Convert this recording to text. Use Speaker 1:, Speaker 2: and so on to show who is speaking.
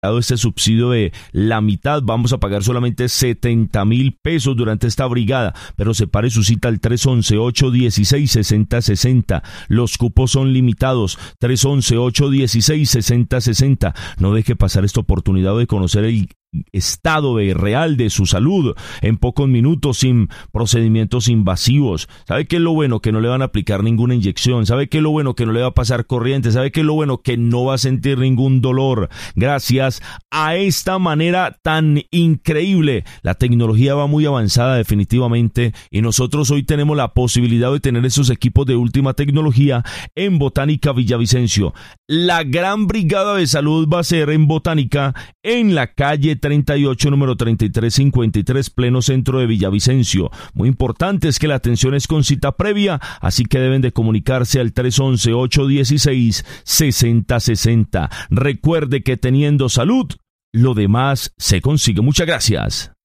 Speaker 1: este subsidio de la mitad. Vamos a pagar solamente 70,000 pesos durante esta brigada, pero separe su cita al 311-816-6060. Los cupos son limitados. 311-816-6060. No deje pasar esta oportunidad de conocer el estado real de su salud en pocos minutos, sin procedimientos invasivos. ¿Sabe qué es lo bueno? Que no le van a aplicar ninguna inyección. ¿Sabe qué es lo bueno? Que no le va a pasar corriente. ¿Sabe qué es lo bueno? Que no va a sentir ningún dolor. Gracias a esta manera tan increíble, la tecnología va muy avanzada definitivamente, y nosotros hoy tenemos la posibilidad de tener esos equipos de última tecnología en Botánica Villavicencio. La gran brigada de salud va a ser en Botánica, en la calle 38, número 3353, pleno centro de Villavicencio. Muy importante es que la atención es con cita previa, así que deben de comunicarse al 311-816-6060. Recuerde que teniendo salud, lo demás se consigue. Muchas gracias.